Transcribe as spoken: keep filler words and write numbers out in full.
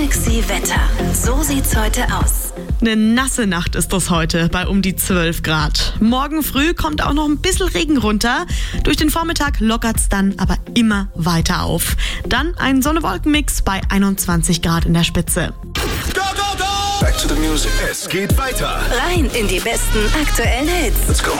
Flexi Wetter. So sieht's heute aus. Eine nasse Nacht ist das heute bei um die zwölf Grad. Morgen früh kommt auch noch ein bisschen Regen runter. Durch den Vormittag lockert's dann aber immer weiter auf. Dann ein Sonne-Wolken-Mix bei einundzwanzig Grad in der Spitze. Go, go, go! Back to the music. Es geht weiter. Rein in die besten aktuellen Hits. Let's go.